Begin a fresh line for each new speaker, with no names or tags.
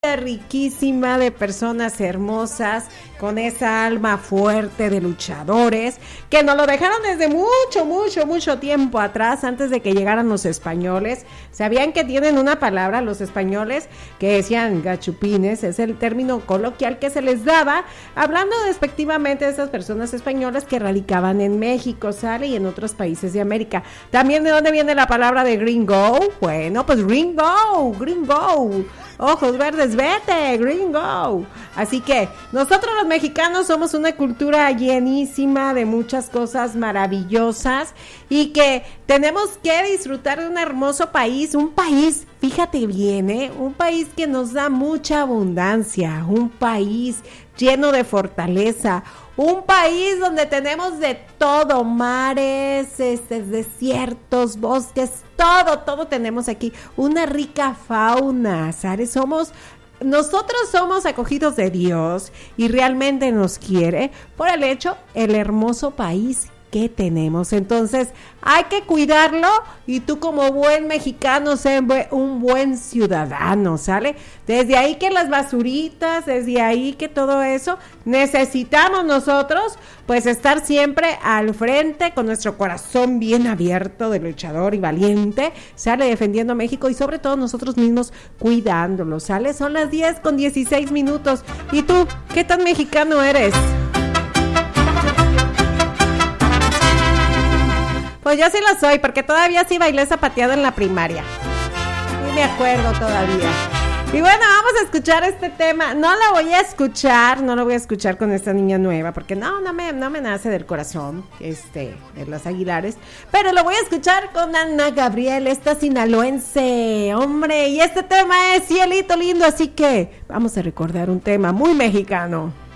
riquísima de personas hermosas con esa alma fuerte de luchadores que nos lo dejaron desde mucho tiempo atrás, antes de que llegaran los españoles. ¿Sabían que tienen una palabra los españoles que decían gachupines? Es el término coloquial que se les daba hablando despectivamente de esas personas españolas que radicaban en México, ¿sale? Y en otros países de América. También, ¿de dónde viene la palabra de gringo? Bueno, pues gringo, ojos verdes, vete, gringo. Así que nosotros los mexicanos somos una cultura llenísima de muchas cosas maravillosas y que tenemos que disfrutar de un hermoso país, un país, fíjate bien, un país que nos da mucha abundancia, un país lleno de fortaleza, un país donde tenemos de todo, mares, desiertos, bosques, todo tenemos aquí, una rica fauna, ¿sabes? Nosotros somos acogidos de Dios y realmente nos quiere por el hermoso país que tenemos. Entonces hay que cuidarlo y tú, como buen mexicano, sé un buen ciudadano, ¿sale? Desde ahí que las basuritas, desde ahí que todo eso, necesitamos nosotros pues estar siempre al frente con nuestro corazón bien abierto de luchador y valiente, ¿sale? Defendiendo a México y sobre todo nosotros mismos cuidándolo, ¿sale? Son las 10:16. ¿Y tú, qué tan mexicano eres? Pues yo sí lo soy, porque todavía sí bailé zapateado en la primaria. Sí me acuerdo todavía. Y bueno, vamos a escuchar este tema. No lo voy a escuchar con esta niña nueva, porque no me nace del corazón, de los Aguilares. Pero lo voy a escuchar con Ana Gabriel, esta sinaloense, hombre. Y este tema es Cielito Lindo, así que vamos a recordar un tema muy mexicano.